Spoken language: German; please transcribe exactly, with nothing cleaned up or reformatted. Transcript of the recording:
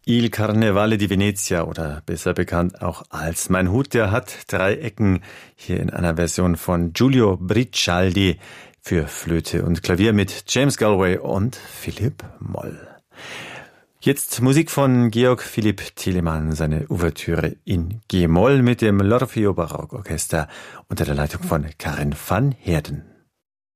Il Carnevale di Venezia oder besser bekannt auch als Mein Hut, der hat drei Ecken, hier in einer Version von Giulio Bricialdi für Flöte und Klavier mit James Galway und Philipp Moll. Jetzt Musik von Georg Philipp Telemann, seine Ouvertüre in G-Moll mit dem L'Orfeo Barockorchester unter der Leitung von Karin van Heerden.